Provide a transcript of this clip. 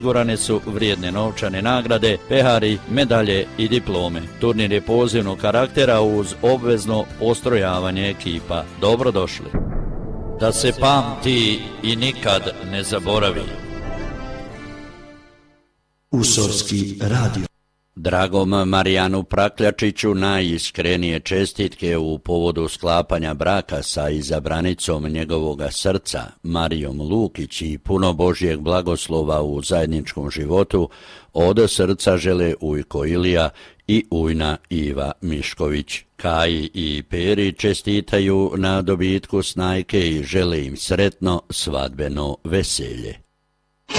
Osigurane su vrijedne novčane nagrade, pehari, medalje i diplome. Turnir je pozivnog karaktera uz obvezno postrojavanje ekipa. Dobrodošli. Da se pamti i nikad ne zaboravi. Usorski radio. Dragom Marijanu Prakljačiću najiskrenije čestitke u povodu sklapanja braka sa izabranicom njegovoga srca, Marijom Lukić, i puno Božjeg blagoslova u zajedničkom životu, od srca žele Ujko Ilija i Ujna Iva Mišković. Kaji i Peri čestitaju na dobitku snajke i žele im sretno svadbeno veselje.